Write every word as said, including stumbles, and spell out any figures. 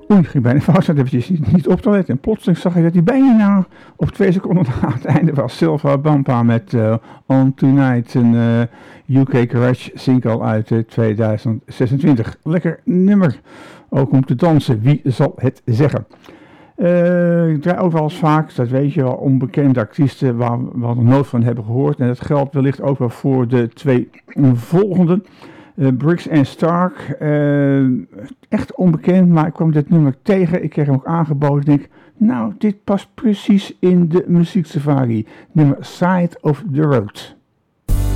Oei, ik ging bijna fout, zat eventjes niet, niet op te letten. En plotseling zag ik dat hij bijna op twee seconden na het einde was. Silva Bampa met uh, On Tonight, een uh, U K Garage single uit uh, tweeduizend zesentwintig. Lekker nummer, ook om te dansen, wie zal het zeggen. Uh, ik draai ook wel eens vaak, dat weet je wel, onbekende artiesten waar we nog nooit van hebben gehoord. En dat geldt wellicht ook wel voor de twee volgende. Uh, Briggs and Stark, uh, echt onbekend, maar ik kwam dit nummer tegen. Ik kreeg hem ook aangeboden en ik, nou, dit past precies in de muzieksafari. Nummer Side of the Road.